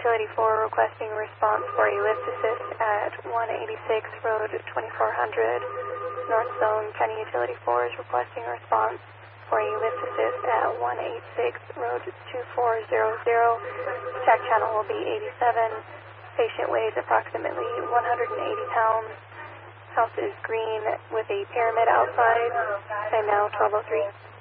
Utility 4 requesting response for a lift assist at 186 Road 2400. North Zone County Utility 4 is requesting a response for a lift assist at 186 Road 2400. Check channel will be 87. Patient weighs approximately 180 pounds. House is green with a pyramid outside. Time now 12:03.